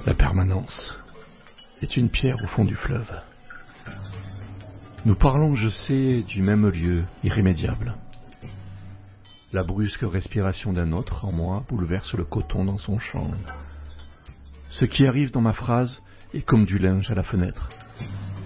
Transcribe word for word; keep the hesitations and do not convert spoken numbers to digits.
La permanence est une pierre au fond du fleuve. Nous parlons, je sais, du même lieu irrémédiable. La brusque respiration d'un autre en moi bouleverse le coton dans son champ. Ce qui arrive dans ma phrase est comme du linge à la fenêtre.